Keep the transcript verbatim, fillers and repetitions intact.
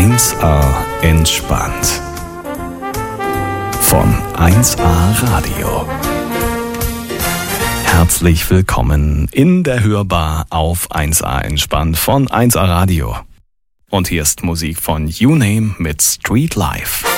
eins A entspannt. Von eins A Radio. Herzlich willkommen in der Hörbar auf eins A entspannt von eins A Radio. Und hier ist Musik von YouName mit Street Life.